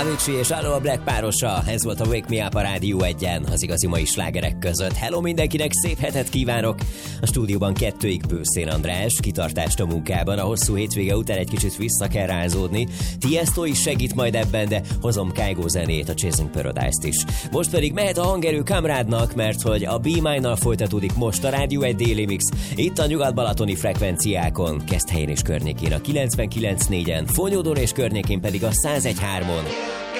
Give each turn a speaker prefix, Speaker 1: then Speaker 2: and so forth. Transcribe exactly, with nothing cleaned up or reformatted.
Speaker 1: Avicii és Aloe Black párosa, ez volt a Wake Me Up a Rádió egyen, az igazi mai slágerek között. Hello mindenkinek, szép hetet kívánok! A stúdióban kettőig Bőszén András, kitartást a munkában, a hosszú hétvége után egy kicsit vissza kell rázódni. Tiesto is segít majd ebben, de hozom Kygo zenét, a Chasing Paradise-t is. Most pedig mehet a hangerő Kamrádnak, mert hogy a Be Mine-nal folytatódik most a Rádió egy Daily Mix, itt a nyugat-balatoni frekvenciákon, Keszthelyén és környékén a kilencvenkilenc négyen, Fonyódon és környékén pedig a száz egy három-on.